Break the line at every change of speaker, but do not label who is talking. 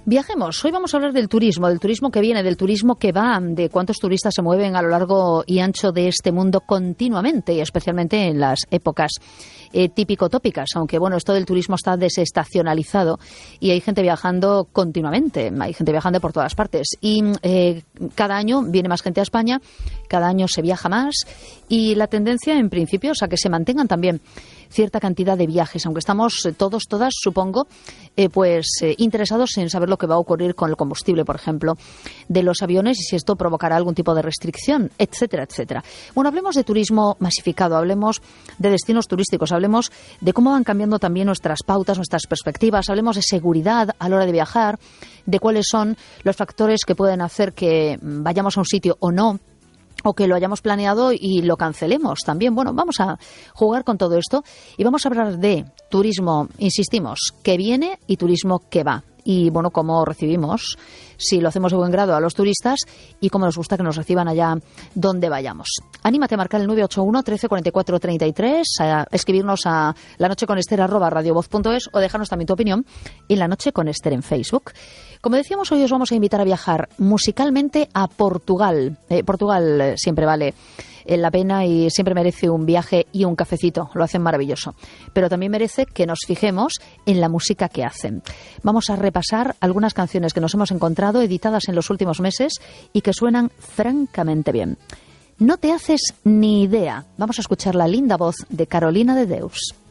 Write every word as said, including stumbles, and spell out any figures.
Viajemos. Hoy vamos a hablar del turismo, del turismo que viene, del turismo que va, de cuántos turistas se mueven a lo largo y ancho de este mundo continuamente, y especialmente en las épocas eh, típico-tópicas, aunque bueno, esto del turismo está desestacionalizado y hay gente viajando continuamente, hay gente viajando por todas partes y eh, cada año viene más gente a España, cada año se viaja más y la tendencia en principio es a que se mantengan también cierta cantidad de viajes, aunque estamos todos, todas, supongo, eh, pues eh, interesados en saber lo que va a ocurrir con el combustible, por ejemplo, de los aviones y si esto provocará algún tipo de restricción, etcétera, etcétera. Bueno, hablemos de turismo masificado, hablemos de destinos turísticos, hablemos de cómo van cambiando también nuestras pautas, nuestras perspectivas, hablemos de seguridad a la hora de viajar, de cuáles son los factores que pueden hacer que vayamos a un sitio o no, o que lo hayamos planeado y lo cancelemos también. Bueno, vamos a jugar con todo esto y vamos a hablar de turismo, insistimos, que viene y turismo que va. Y bueno, cómo recibimos, si lo hacemos de buen grado, a los turistas y cómo nos gusta que nos reciban allá donde vayamos. Anímate a marcar el nueve ocho uno, trece, cuarenta y cuatro, treinta y tres, a escribirnos a lanocheconester arroba radiovoz punto es o dejarnos también tu opinión en La Noche con Ester en Facebook. Como decíamos, hoy os vamos a invitar a viajar musicalmente a Portugal. Eh, Portugal eh, siempre vale la pena y siempre merece un viaje y un cafecito, lo hacen maravilloso. Pero también merece que nos fijemos en la música que hacen. Vamos a repasar algunas canciones que nos hemos encontrado editadas en los últimos meses y que suenan francamente bien. No te haces ni idea. Vamos a escuchar la linda voz de Carolina de Deus.